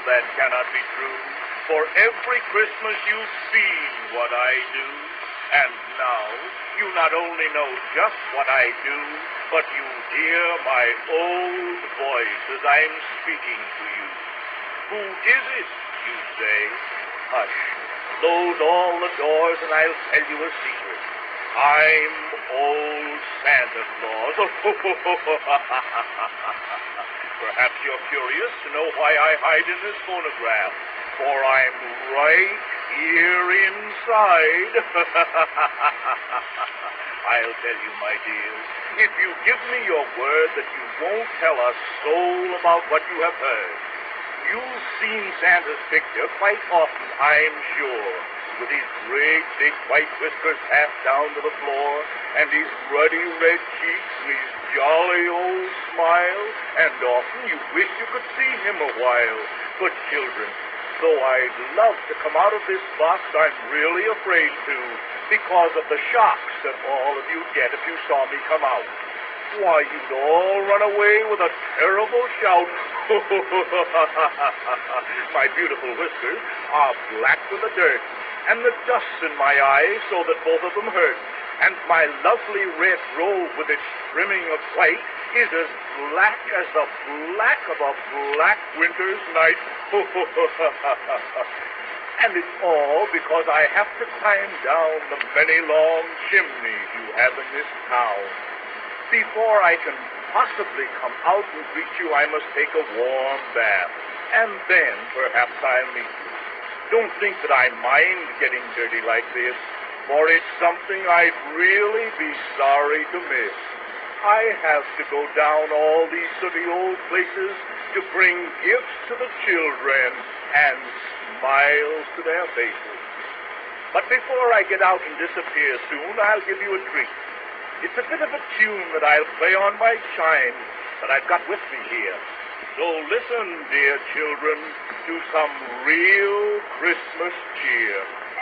that cannot be true. For every Christmas you've seen what I do. And now you not only know just what I do, but you hear my old voice as I'm speaking to you. Who is it, you say? Hush, close all the doors and I'll tell you a secret. I'm old Santa Claus. Perhaps you're curious to know why I hide in this phonograph, for I'm right here inside. I'll tell you, my dear, if you give me your word that you won't tell a soul about what you have heard. You've seen Santa's picture quite often, I'm sure, with his great big white whiskers half down to the floor, and his ruddy red cheeks, and his jolly old smile, and often you wish you could see him a while. But children, though I'd love to come out of this box, I'm really afraid to, because of the shocks that all of you'd get if you saw me come out. Why, you'd all run away with a terrible shout. My beautiful whiskers are black with the dirt, and the dust's in my eyes so that both of them hurt. And my lovely red robe with its trimming of white is as black as the black of a black winter's night. And it's all because I have to climb down the many long chimneys you have in this town. Before I can possibly come out and greet you, I must take a warm bath, and then perhaps I'll meet you. Don't think that I mind getting dirty like this, for it's something I'd really be sorry to miss. I have to go down all these sooty old places to bring gifts to the children and smiles to their faces. But before I get out and disappear soon, I'll give you a treat. It's a bit of a tune that I'll play on my chime that I've got with me here. So listen, dear children, to some real Christmas cheer.